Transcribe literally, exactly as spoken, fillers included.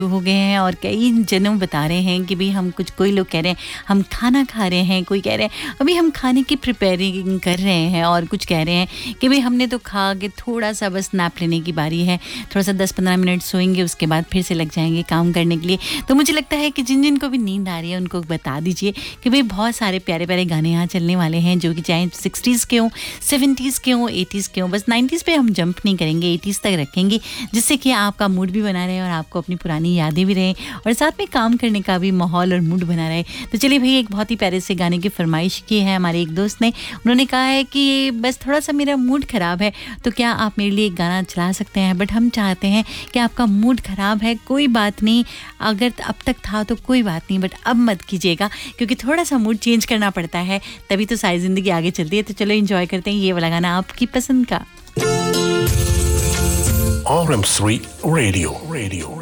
हो गए हैं और कई जनों बता रहे हैं कि भाई हम कुछ, कोई लोग कह रहे हैं हम खाना खा रहे हैं, कोई कह रहे हैं अभी हम खाने की प्रिपेयरिंग कर रहे हैं, और कुछ कह रहे हैं कि भाई हमने तो खा के थोड़ा सा बस नैप लेने की बारी है, थोड़ा सा दस पंद्रह मिनट सोएंगे, उसके बाद फिर से लग जाएंगे काम करने के लिए। तो मुझे लगता है कि जिन जिन को भी नींद आ रही है उनको बता दीजिए कि भाई बहुत सारे प्यारे प्यारे गाने यहाँ चलने वाले हैं, जो कि चाहे सिक्सटीज़ के हों, सेवेंटीज़ के हों, एटीज़ के हों, बस नाइन्टीज़ पे हम जंप नहीं करेंगे, एटीज़ तक रखेंगे, जिससे कि आपका मूड भी बना रहे और आपको अपनी पुरानी यादें भी रहें और साथ में काम करने का भी माहौल और मूड बना रहे। तो चलिए भई, एक बहुत ही प्यारे से गाने की फरमाइश की है हमारे एक दोस्त ने। उन्होंने कहा है कि बस थोड़ा सा मेरा मूड ख़राब है, तो क्या आप मेरे लिए एक गाना चला सकते हैं? बट हम चाहते हैं कि आपका मूड ख़राब है, कोई बात नहीं, अगर अब तक था तो कोई बात नहीं, बट अब मत कीजिएगा, क्योंकि थोड़ा सा मूड चेंज करना पड़ता है, तभी तो सारी ज़िंदगी आगे चलती है। तो चलो एंजॉय करते हैं ये वाला गाना आपकी पसंद का। R M three Radio. Radio.